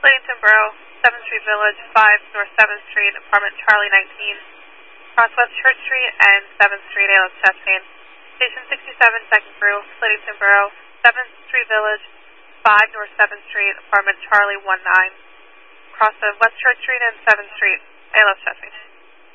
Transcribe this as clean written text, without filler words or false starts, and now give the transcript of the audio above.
Slatington Borough, 7th Street Village, 5 North 7th Street, apartment Charlie 19, across West Church Street and 7th Street, ALS Chastain. Station 67, second crew, Slatington Borough, 7th Street Village, 5 North 7th Street, apartment Charlie 19, across the West Church Street and 7th Street, ALS Chastain.